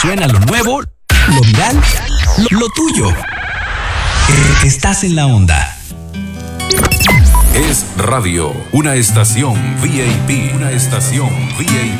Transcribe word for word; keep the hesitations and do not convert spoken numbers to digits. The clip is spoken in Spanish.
Suena lo nuevo, lo viral, lo, lo tuyo. Eh, Estás en la onda. Es Radio, una estación V I P, una estación V I P.